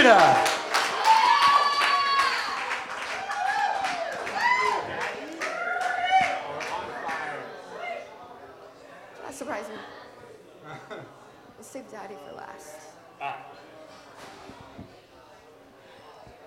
Judah. That's surprising. We'll save Daddy for last.